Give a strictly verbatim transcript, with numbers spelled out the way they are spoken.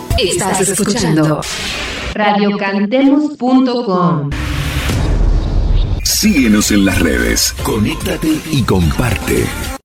Estás escuchando radio cantemos punto com. Síguenos en las redes, conéctate y comparte.